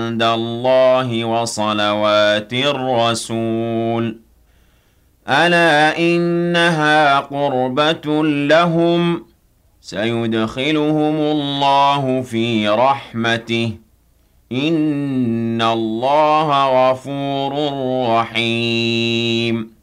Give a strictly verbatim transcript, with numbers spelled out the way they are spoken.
عند الله وصلوات الرسول ألا إنها قربة لهم سيدخلهم الله في رحمته إن الله غفور رحيم